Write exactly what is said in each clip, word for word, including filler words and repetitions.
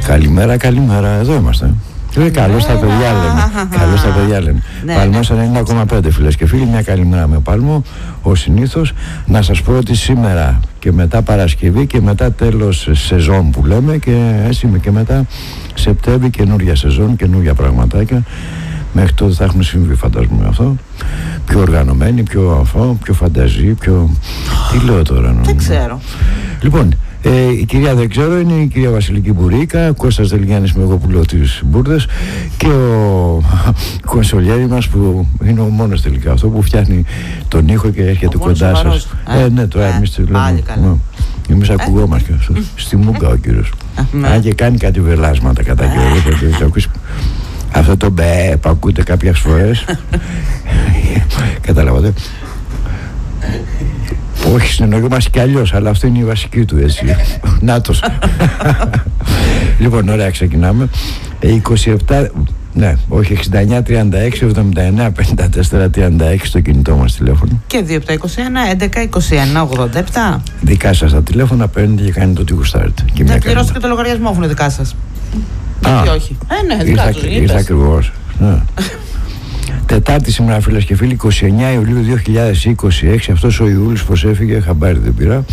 Καλημέρα, καλημέρα, εδώ είμαστε. Λέει καλώς τα παιδιά λένε. Καλώς τα παιδιά λένε. Παλμός ενενήντα κόμμα πέντε φίλες και φίλοι, μια καλημέρα με Παλμό. Ως συνήθως, να σας πω ότι σήμερα και μετά Παρασκευή και μετά τέλος σεζόν που λέμε, και έτσι και μετά Σεπτέμβρη, καινούρια σεζόν, καινούρια πραγματάκια. Μέχρι τότε θα έχουν συμβεί, φαντάζομαι αυτό. Πιο οργανωμένοι, πιο αφό, πιο φανταζή, πιο. Τι λέω τώρα, δεν ξέρω. Λοιπόν, ε, η κυρία δεν ξέρω είναι η κυρία Βασιλική Μπουρίκα, Κώστας Δελγιάννης με εγώ που λέω τις μπουρδες, και ο κονσολιέρη μας που είναι ο μόνος τελικά αυτό που φτιάχνει τον ήχο και έρχεται κοντά σας. Ε, ναι, τώρα εμείς το λέμε. Εμείς ακουγόμαστε στη Μούγκα ο κύριος. Αν και κάνει κάτι βελάσματα κατά καιρό. Αυτό το μπε που ακούτε κάποιες φορές. Καταλάβατε. Όχι, συνεννοούμαστε κι αλλιώς, αλλά αυτό είναι η βασική του, έτσι. Νάτος. Λοιπόν, ωραία, ξεκινάμε. είκοσι επτά, ναι, όχι, εξήντα εννιά τριάντα έξι εβδομήντα εννέα πενήντα τέσσερα τριάντα έξι το κινητό μας τηλέφωνο. Και δύο επτά είκοσι ένα έντεκα είκοσι ένα ογδόντα επτά. Δικά σας τα τηλέφωνα, παίρνετε και κάνετε ό,τι γουστάρετε. Να πληρώσετε και το λογαριασμό αφού είναι δικά σας. Α, όχι. Ε, ναι, δικά τους. Ήρθα ακριβώς. Τετάρτη σήμερα, φίλες και φίλοι, είκοσι εννέα Ιουλίου δύο χιλιάδες είκοσι έξι. Αυτός ο Ιούλης πως έφυγε, χαμπάρι δεν πήρα.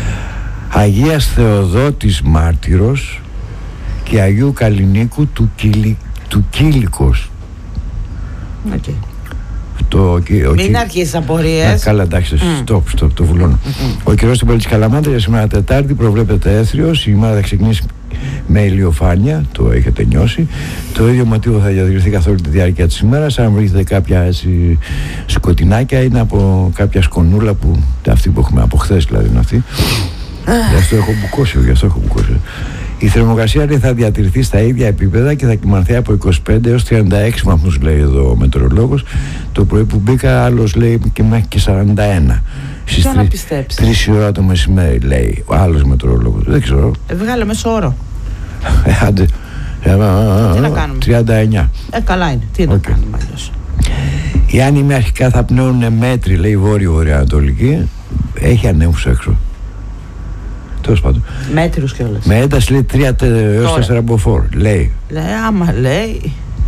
Αγίας Θεοδότης Μάρτυρος και Αγίου Καλλινίκου του, Κιλι, του Κίλικος. Okay. Το, ο, Μην αρχίσεις απορίες. Καλά, εντάξει, mm. stop, stop, το βουλώνω. Mm-hmm. Ο καιρός στην πόλη της Καλαμάτας σήμερα Τετάρτη προβλέπεται έθριος. Η ημέρα θα ξεκινήσει με ηλιοφάνεια, το έχετε νιώσει. Το ίδιο μοτίβο θα διατηρηθεί καθ' όλη τη διάρκεια της ημέρας. Αν βρείτε κάποια έτσι, σκοτεινάκια, είναι από κάποια σκονούλα που αυτή που έχουμε από χθες, δηλαδή είναι αυτή. Γι' αυτό έχω μπουκώσει, γι' αυτό έχω μπουκώσει. Η θερμοκρασία θα διατηρηθεί στα ίδια επίπεδα και θα κοιμανθεί από είκοσι πέντε έως τριάντα έξι βαθμούς, λέει εδώ ο μετεωρολόγος. Το πρωί που μπήκα, άλλος λέει και μέχρι και σαράντα ένα. Στις τρεις η ώρα το μεσημέρι, λέει ο άλλος μετεωρολόγος. Δεν ξέρω. Ε, βγάλε μέσο όρο. Ε, άντε. Τι να κάνουμε. τριάντα εννέα. Ε, καλά είναι. Τι να okay. κάνουμε αλλιώς. Οι άνεμοι αρχικά θα πνέουν μέτρη, λέει βόρειο-βορειοανατολική. Έχει ανέμους έξω. Τέλος πάντων. Μέτρους κιόλας. Με ένταση λέει τρία έως τέσσερα μποφόρ. Λέει. Λέει, άμα λέει.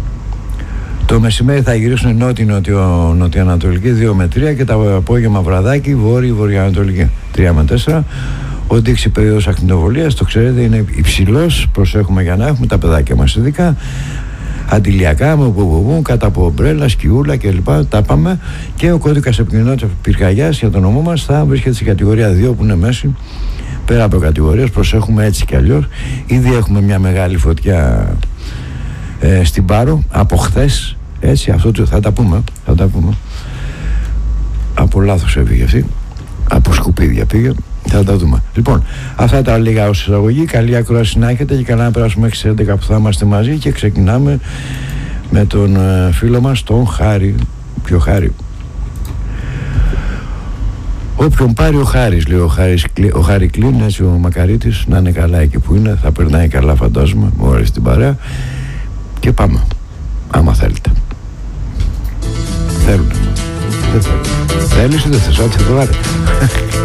Το μεσημέρι θα γυρίσουν νότιο-νοτιοανατολική δύο με τρία και το απόγευμα βραδάκι βόρειο-βορειοανατολική τρία με τέσσερα. Ο ντύξη περίοδος ακτινοβολίας, το ξέρετε, είναι υψηλός. Προσέχουμε για να έχουμε τα παιδάκια μας ειδικά. Αντιλιακά, με μπουμπουμπού, κάτω από ομπρέλα, σκιούλα κλπ. Τα πάμε. Και ο κώδικας επικοινωνίας πυρκαγιάς για τον νομό μας θα βρίσκεται στην κατηγορία δύο που είναι μέση. Πέρα από κατηγορίες, προσέχουμε έτσι κι αλλιώς. Ήδη έχουμε μια μεγάλη φωτιά ε, στην Πάρο από χθες. Έτσι, αυτό θα τα πούμε. Θα τα πούμε. Από λάθος έφυγε αυτή. Από σκουπίδια πήγε. Θα τα δούμε. Λοιπόν, αυτά τα λίγα ως εισαγωγή. Καλή ακρόαση να έχετε και καλά να περάσουμε μέχρι τις έντεκα που θα είμαστε μαζί. Και ξεκινάμε με τον ε, φίλο μας, τον Χάρη. Ποιο Χάρη? Όποιον πάρει ο Χάρης, λέει ο Χάρης, ο Χάρη Κλίν, έτσι ο Μακαρίτης, να είναι καλά εκεί που είναι, θα περνάει καλά, φαντάζομαι, μου αρέσει την παρέα. Και πάμε, άμα θέλετε. Θέλουν. Δεν θέλουν. Θέλεις ή δεν θες, ό,τι θα το βάλει.